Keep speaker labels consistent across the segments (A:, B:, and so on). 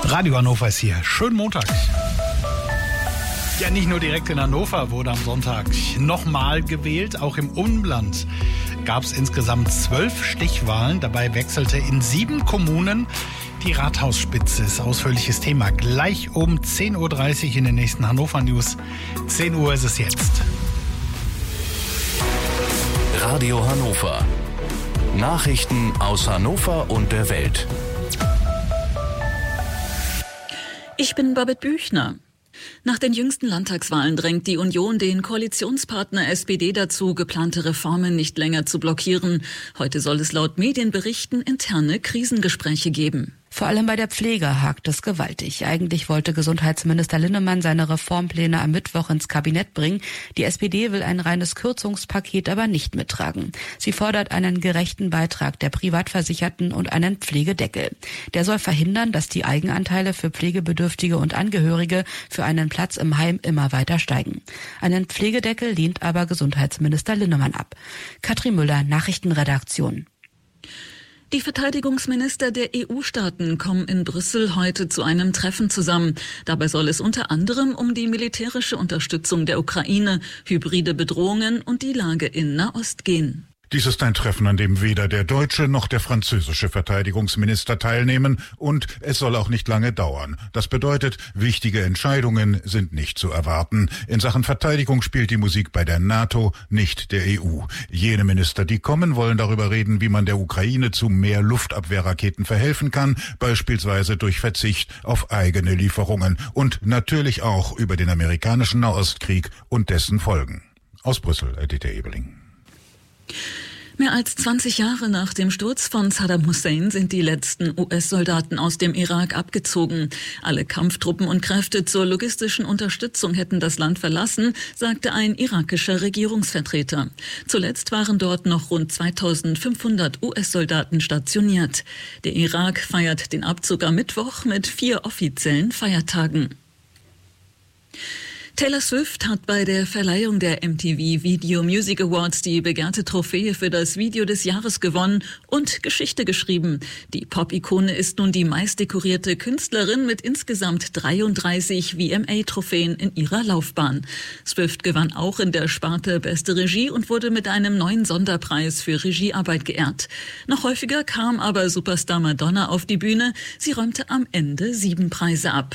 A: Radio Hannover ist hier. Schönen Montag. Ja, nicht nur direkt in Hannover wurde am Sonntag nochmal gewählt. Auch im Umland gab es insgesamt 12 Stichwahlen. Dabei wechselte in 7 Kommunen die Rathausspitze. Ist ausführliches Thema. Gleich um 10.30 Uhr in den nächsten Hannover News. 10 Uhr ist es jetzt.
B: Radio Hannover. Nachrichten aus Hannover und der Welt.
C: Ich bin Babette Büchner. Nach den jüngsten Landtagswahlen drängt die Union den Koalitionspartner SPD dazu, geplante Reformen nicht länger zu blockieren. Heute soll es laut Medienberichten interne Krisengespräche geben.
D: Vor allem bei der Pflege hakt es gewaltig. Eigentlich wollte Gesundheitsminister Linnemann seine Reformpläne am Mittwoch ins Kabinett bringen. Die SPD will ein reines Kürzungspaket aber nicht mittragen. Sie fordert einen gerechten Beitrag der Privatversicherten und einen Pflegedeckel. Der soll verhindern, dass die Eigenanteile für Pflegebedürftige und Angehörige für einen Platz im Heim immer weiter steigen. Einen Pflegedeckel lehnt aber Gesundheitsminister Linnemann ab. Katrin Müller, Nachrichtenredaktion.
C: Die Verteidigungsminister der EU-Staaten kommen in Brüssel heute zu einem Treffen zusammen. Dabei soll es unter anderem um die militärische Unterstützung der Ukraine, hybride Bedrohungen und die Lage in Nahost gehen.
E: Dies ist ein Treffen, an dem weder der deutsche noch der französische Verteidigungsminister teilnehmen, und es soll auch nicht lange dauern. Das bedeutet, wichtige Entscheidungen sind nicht zu erwarten. In Sachen Verteidigung spielt die Musik bei der NATO, nicht der EU. Jene Minister, die kommen, wollen darüber reden, wie man der Ukraine zu mehr Luftabwehrraketen verhelfen kann, beispielsweise durch Verzicht auf eigene Lieferungen, und natürlich auch über den amerikanischen Nahostkrieg und dessen Folgen. Aus Brüssel, Dieter Ebeling.
C: Mehr als 20 Jahre nach dem Sturz von Saddam Hussein sind die letzten US-Soldaten aus dem Irak abgezogen. Alle Kampftruppen und Kräfte zur logistischen Unterstützung hätten das Land verlassen, sagte ein irakischer Regierungsvertreter. Zuletzt waren dort noch rund 2500 US-Soldaten stationiert. Der Irak feiert den Abzug am Mittwoch mit 4 offiziellen Feiertagen. Taylor Swift hat bei der Verleihung der MTV Video Music Awards die begehrte Trophäe für das Video des Jahres gewonnen und Geschichte geschrieben. Die Pop-Ikone ist nun die meistdekorierte Künstlerin mit insgesamt 33 VMA-Trophäen in ihrer Laufbahn. Swift gewann auch in der Sparte Beste Regie und wurde mit einem neuen Sonderpreis für Regiearbeit geehrt. Noch häufiger kam aber Superstar Madonna auf die Bühne. Sie räumte am Ende 7 Preise ab.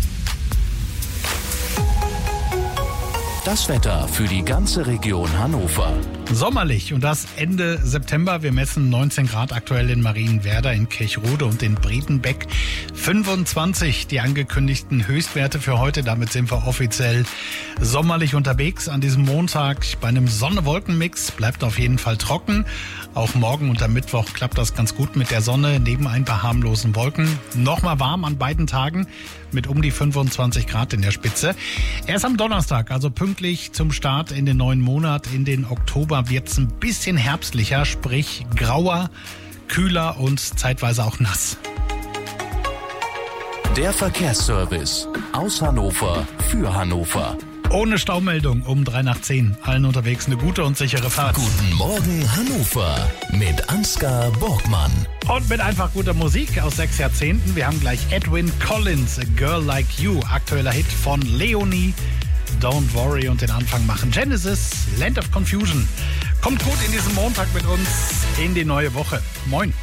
B: Das Wetter für die ganze Region Hannover.
A: Sommerlich und das Ende September. Wir messen 19 Grad aktuell in Marienwerder, in Kirchrode und in Bredenbeck. 25 die angekündigten Höchstwerte für heute. Damit sind wir offiziell sommerlich unterwegs an diesem Montag. Bei einem Sonne-Wolken-Mix bleibt auf jeden Fall trocken. Auch morgen und am Mittwoch klappt das ganz gut mit der Sonne, neben ein paar harmlosen Wolken. Nochmal warm an beiden Tagen mit um die 25 Grad in der Spitze. Erst am Donnerstag, also pünktlich zum Start in den neuen Monat, in den Oktober, wird es ein bisschen herbstlicher, sprich grauer, kühler und zeitweise auch nass.
B: Der Verkehrsservice aus Hannover für Hannover.
A: Ohne Staumeldung um 9:03. Allen unterwegs eine gute und sichere Fahrt.
B: Guten Morgen Hannover mit Ansgar Borgmann.
A: Und mit einfach guter Musik aus 6 Jahrzehnten. Wir haben gleich Edwyn Collins, A Girl Like You, aktueller Hit von Leonie. Don't Worry, und den Anfang machen Genesis, Land of Confusion. Kommt gut in diesem Montag mit uns in die neue Woche. Moin.